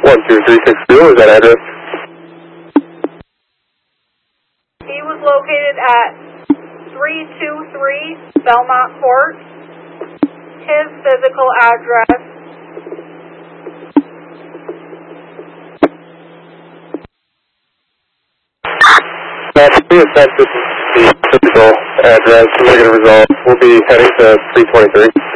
12360, what was that address? He was located at 323 Belmont Court. His physical address We have sent this the physical address. We're going to resolve. We'll be heading to 323.